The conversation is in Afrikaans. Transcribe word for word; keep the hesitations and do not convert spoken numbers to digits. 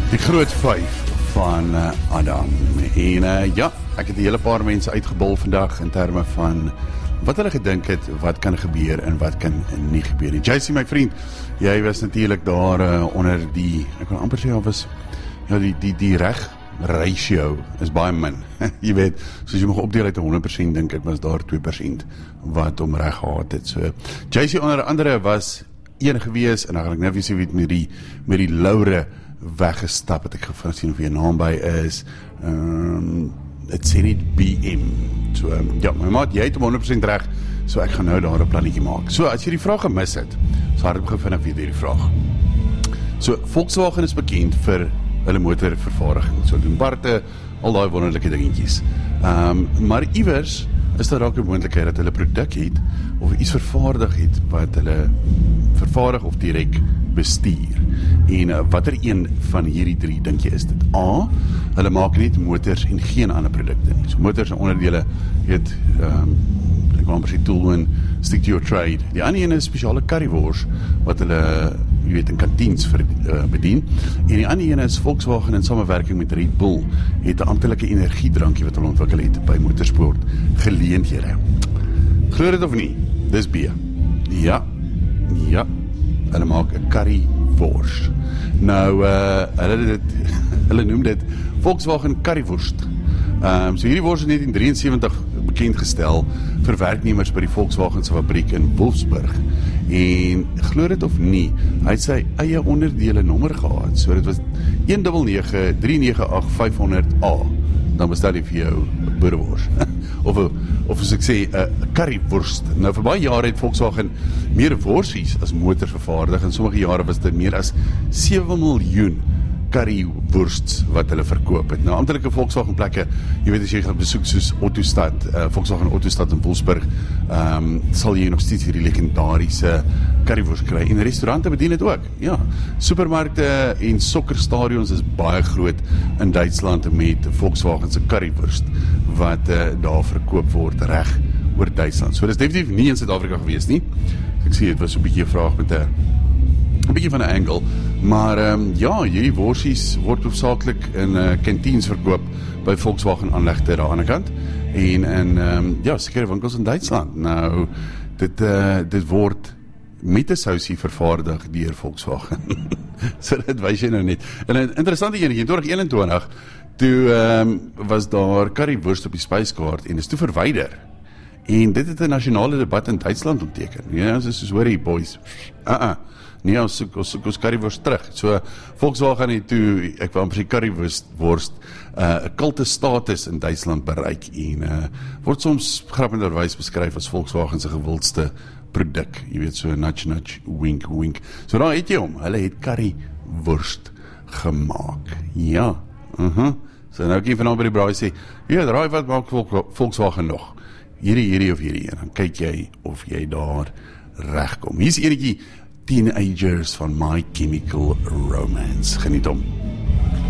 Die groot vyf van uh, Adam. En uh, ja, ek het die hele paar mense uitgebol vandag in terme van wat hulle gedink het, wat kan gebeur en wat kan nie gebeur nie. J C, my vriend, jy was natuurlik daar uh, onder die, ek wil amper sê, al was, ja, die, die, die reg ratio is baie min. Jy weet, soos jy mag opdeel uit honderd persent, dink ek was daar twee persent wat om reg gehad het. So, J C onder andere was een gewees, en dan gaan ek nou weer sê wie met die, met die laure weggestap, het ek gevra sien of jy naam by is, um, het sê nie B M, so, um, ja, my maat, jy het om honderd persent reg, so ek gaan nou daar een plannetjie maak. So, as jy die vraag gemis het, so hard begin vanaf weer die vraag. So, Volkswagen is bekend vir hulle motorvervaardiging, so doen Barte, al die wonderlike dingetjies. Um, maar iewers is daar ook 'n moontlikheid dat hulle produk het, of iets vervaardig het, wat hulle vervaardig of direk bestuur. En uh, watter een van hierdie drie, dink jy, is dit? A, hulle maak net motors en geen ander produkte nie. So motors en onderdele, weet, um, ek wil amper sê tool stick to your trade. Die ander een is spesiale currywors, wat hulle, jy weet, in kantiens vir, uh, bedien. En die ander een is Volkswagen in samewerking met Red Bull, het 'n amptelike energiedrankie wat hulle ontwikkel het by motorsport geleenthede. Glo dit of nie? Dis B. Ja, ja, hulle maak 'n currywors. Nou, uh, hulle, dit, hulle noem dit Volkswagen currywurst. Um, so hierdie wors in negentien drieënsewentig bekendgestel vir werknemers by die Volkswagen se fabriek in Wolfsburg. En glo dit of nie, hy het sy eie onderdele nommer gehad. So dit was een nege nege drie nege agt vyf honderd A. Dan bestel jy vir jou boerewors. of, of as ek sê, 'n uh, currywurst. Nou vir baie jare het Volkswagen meer worsies as motors vervaardig. En sommige jare was dit meer as sewe miljoen currywursts wat hulle verkoop het. Nou, amptelike Volkswagen plekke, jy weet as jy gaan besoek soos Ottostad, uh, Volkswagen Ottostad in Wolfsburg, um, sal jy nog steeds hierdie legendariese currywurst kry. En restaurante bedien het ook. Ja, supermarkte en sokkerstadions is baie groot in Duitsland met Volkswagen se currywurst wat uh, daar verkoop word reg oor Duitsland. So, dit is definitief nie in Suid-Afrika gewees nie. Ek sê, het was so 'n bietjie 'n vraag met 'n 'n bietjie van 'n angle, maar um, ja, hierdie worsies word hoofsaaklik in uh, kantiens verkoop by Volkswagen aanlegte daar aan die kant, en in um, ja, sekere winkels in Duitsland. Nou, dit, uh, dit word met 'n sousie vervaardig deur Volkswagen. So dit wys jy nou net. En 'n interessante ene, in twintig eenentwintig, toe um, was daar currywurst op die spyskaart, en is toe verwyder. En dit het 'n nasionale debat in Duitsland ontteken. Ja, dis soos, hoor die boys, uh-uh, nee, ons soek ons, ons currywurst terug. So, Volkswagen het toe, ek wil amper sê currywurst, worst, 'n uh, kulte status in Duitsland bereik, en uh, word soms grappenderwys beskryf as Volkswagen se gewildste produk. Jy weet, so nudge, nudge, wink, wink. So, daar het jy hom, hulle het currywurst gemaak. Ja, uh-huh. So, nou kan jy vanaf by die braai sê, ja, draai wat maak Volkswagen nog? Hierdie, hierdie of hierdie, en dan kyk jy of jy daar regkom. Hier is enetjie, Teenagers van My Chemical Romance. Geniet hom.